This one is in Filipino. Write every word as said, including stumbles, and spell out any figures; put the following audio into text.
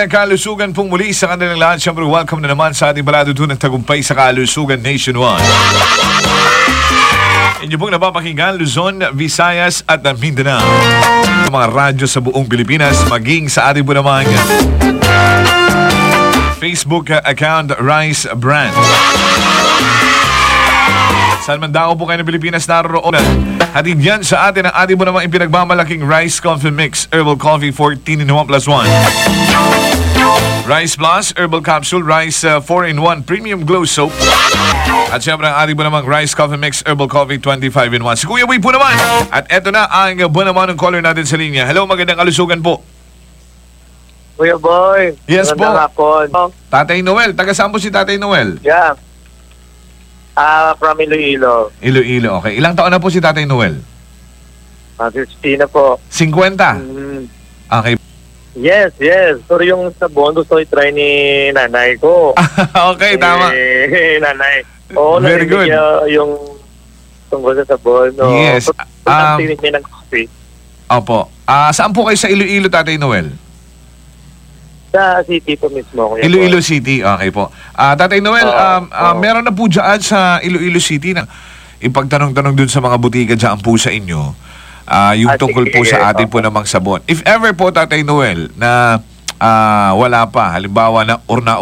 uh, kalusugan pong muli sa kanilang lahat. Siyempre, welcome na naman sa ating paladutunan ng tagumpay sa kalusugan nationwide. Inyo pong napapakinggan, Luzon, Visayas at Mindanao. Sa mga radyo sa buong Pilipinas, maging sa ating po naman Facebook account, Rice Brand. Saan man daw po kayo ng Pilipinas naroon, hatid yan sa atin ang ating mo namang ipinagmamalaking Rice Coffee Mix Herbal Coffee fourteen in one plus one. Rice Plus Herbal Capsule, Rice uh, four in one Premium Glow Soap. At syempre ang ating po namang Rice Coffee Mix Herbal Coffee twenty-five in one. Si Kuya Boy po naman. At eto na ang buwan naman ng caller natin sa linya. Hello, magandang kalusugan po. Kuya Boy. Yes po. Hapon. Tatay Noel. Taga saan po si Tatay Noel? Yeah. Ah, uh, from Iloilo. Iloilo, okay. Ilang taon na po si Tatay Noel? Ah, fifty na po. fifty? Mm. Okay. Yes, yes. Pero yung sabon, gusto ko i-try ni nanay ko. Okay, tama. Eh, nanay. Oo, Very good. Niya yung tungkol sa sabon. No? Yes. So, Um, tinig niya ng coffee. Opo. Ah, saan po kayo sa Iloilo, Tatay Noel? Sa city po mismo. Kuya Iloilo Boy. City, okay po. Ah, Tatay Noel, Oo, um, ah, oo. meron na po dyan sa Iloilo City na ipagtanong-tanong dun sa mga butika dyan po sa inyo, ah, yung Ah, tungkol sige, po sa atin oo. po namang sabon. If ever po, Tatay Noel, na ah, wala pa, halimbawa na or na